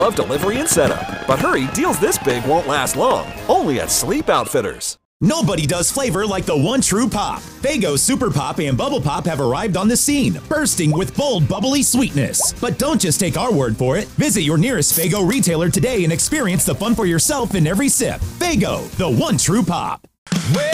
Of delivery and setup. But hurry, deals this big won't last long. Only at Sleep Outfitters. Nobody does flavor like the one true pop. Faygo Super Pop and Bubble Pop have arrived on the scene, bursting with bold, bubbly sweetness. But don't just take our word for it. Visit your nearest Faygo retailer today and experience the fun for yourself in every sip. Faygo, the one true pop.